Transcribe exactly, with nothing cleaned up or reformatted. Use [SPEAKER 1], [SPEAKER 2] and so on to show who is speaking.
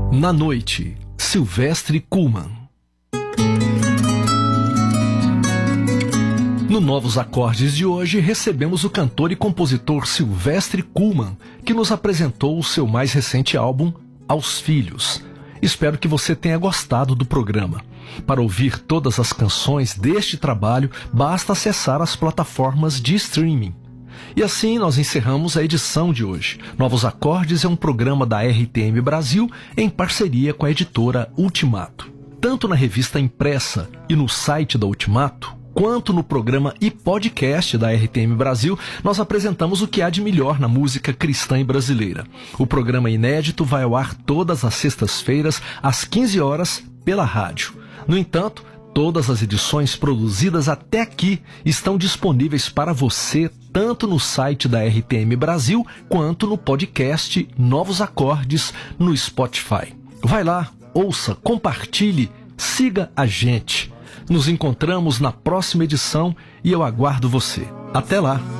[SPEAKER 1] Na Noite, Silvestre Kuhlmann. No Novos Acordes de hoje, recebemos o cantor e compositor Silvestre Kuhlmann, que nos apresentou o seu mais recente álbum, Aos Filhos. Espero que você tenha gostado do programa. Para ouvir todas as canções deste trabalho, basta acessar as plataformas de streaming. E assim nós encerramos a edição de hoje. Novos Acordes é um programa da R T M Brasil em parceria com a editora Ultimato. Tanto na revista impressa e no site da Ultimato, quanto no programa e podcast da R T M Brasil, nós apresentamos o que há de melhor na música cristã e brasileira. O programa inédito vai ao ar todas as sextas-feiras, às quinze horas, pela rádio. No entanto, todas as edições produzidas até aqui estão disponíveis para você tanto no site da R T M Brasil quanto no podcast Novos Acordes no Spotify. Vai lá, ouça, compartilhe, siga a gente. Nos encontramos na próxima edição e eu aguardo você. Até lá!